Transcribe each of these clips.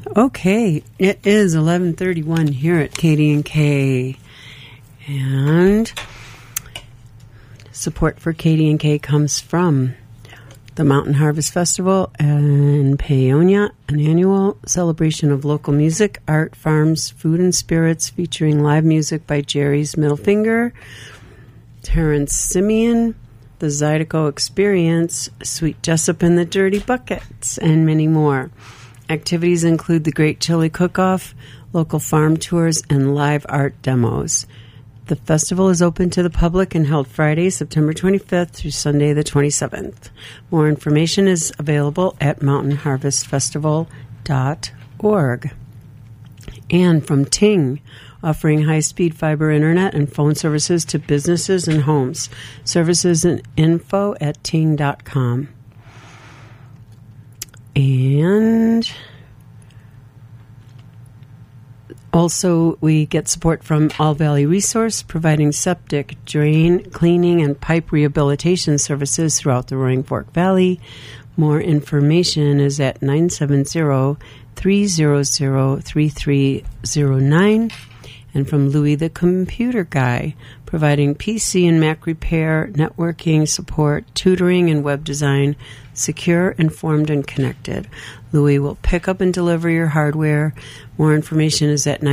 Okay, it is 11:31 here at KDNK, and support for KDNK comes from the Mountain Harvest Festival in Paonia, an annual celebration of local music, art, farms, food, and spirits, featuring live music by Jerry's Middle Finger, Terrence Simeon, the Zydeco Experience, Sweet Jessup and the Dirty Buckets, and many more. Activities include the Great Chili Cook-Off, local farm tours, and live art demos. The festival is open to the public and held Friday, September 25th through Sunday, the 27th. More information is available at mountainharvestfestival.org. And from Ting, offering high-speed fiber internet and phone services to businesses and homes. Services and info at ting.com. And also, we get support from All Valley Resource, providing septic, drain, cleaning, and pipe rehabilitation services throughout the Roaring Fork Valley. More information is at 970-300-3309. And from Louis the Computer Guy, providing PC and Mac repair, networking, support, tutoring, and web design, secure, informed, and connected. Louis will pick up and deliver your hardware. More information is at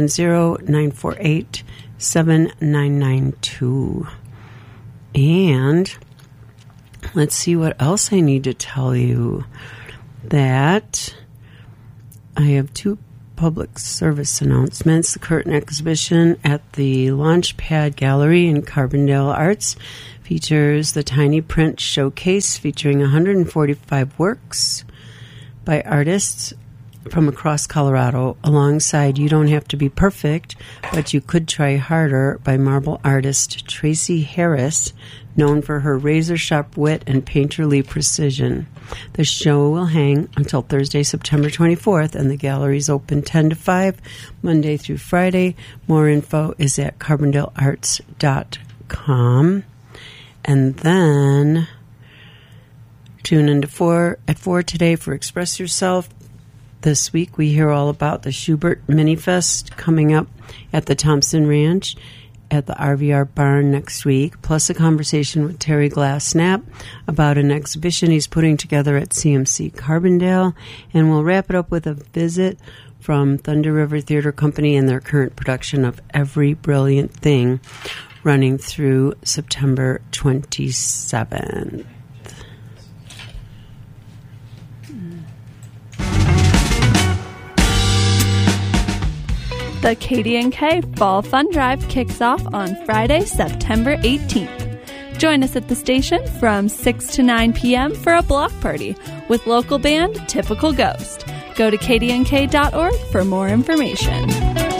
970-948-7992. And let's see what else I need to tell you. That I have two public service announcements. The curtain exhibition at the Launchpad Gallery in Carbondale Arts features the Tiny Print Showcase, featuring 145 works by artists from across Colorado, alongside You Don't Have to Be Perfect, But You Could Try Harder by marble artist Tracy Harris, known for her razor-sharp wit and painterly precision. The show will hang until Thursday, September 24th, and the gallery is open 10 to 5, Monday through Friday. More info is at carbondalearts.com. And then tune in at 4 today for Express Yourself. This week we hear all about the Schubert Minifest coming up at the Thompson Ranch at the RVR Barn next week, plus a conversation with Terry Glass-Knapp about an exhibition he's putting together at CMC Carbondale. And we'll wrap it up with a visit from Thunder River Theater Company and their current production of Every Brilliant Thing, running through September 27th. The KDNK Fall Fun Drive kicks off on Friday, September 18th. Join us at the station from 6 to 9 p.m. for a block party with local band Typical Ghost. Go to kdnk.org for more information.